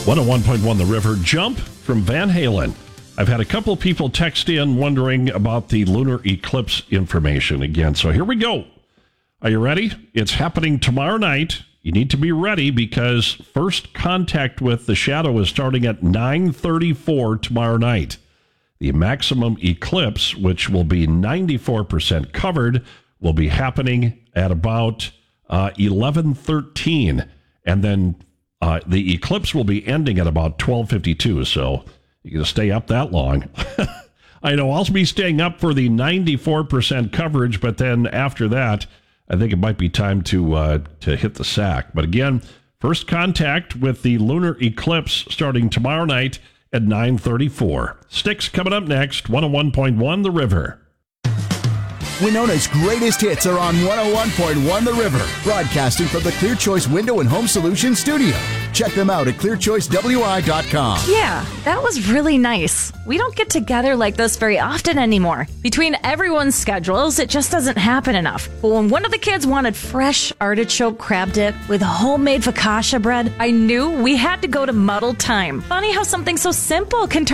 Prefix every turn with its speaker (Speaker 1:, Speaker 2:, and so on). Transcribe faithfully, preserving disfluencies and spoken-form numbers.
Speaker 1: one oh one point one The River. Jump from Van Halen. I've had a couple people text in wondering about the lunar eclipse information again. So here we go. Are you ready? It's happening tomorrow night. You need to be ready because first contact with the shadow is starting at nine thirty-four tomorrow night. The maximum eclipse, which will be ninety-four percent covered, will be happening at about uh, eleven thirteen. And then uh, the eclipse will be ending at about twelve fifty-two. So you're going to stay up that long. I know I'll be staying up for the ninety-four percent coverage, but then after that, I think it might be time to uh, to hit the sack. But again, first contact with the lunar eclipse starting tomorrow night at nine thirty-four. Sticks coming up next, one oh one point one The River.
Speaker 2: Winona's greatest hits are on one oh one point one The River, broadcasting from the Clear Choice Window and Home Solutions studio. Check them out at clear choice w i dot com.
Speaker 3: Yeah, that was really nice. We don't get together like this very often anymore. Between everyone's schedules, it just doesn't happen enough. But when one of the kids wanted fresh artichoke crab dip with homemade focaccia bread, I knew we had to go to Muddle Time. Funny how something so simple can turn